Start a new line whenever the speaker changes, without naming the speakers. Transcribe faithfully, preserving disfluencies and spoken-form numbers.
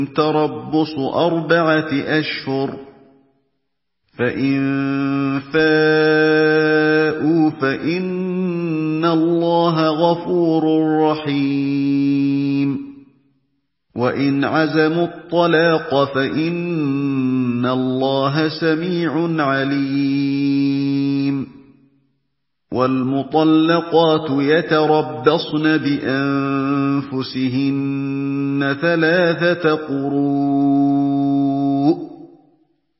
تَرَبُّصُ أَرْبَعَةِ أَشْهُرٍ ۖ فَإِن فَاءُوا فَإِنَّ اللَّهَ غَفُورٌ رَّحِيمٌ وَإِنْ عَزَمُوا الطَّلَاقَ فَإِنَّ اللَّهَ سَمِيعٌ عَلِيمٌ وَالْمُطَلَّقَاتُ يَتَرَبَّصْنَ بِأَنفُسِهِنَّ ثَلَاثَةَ قُرُوءٍ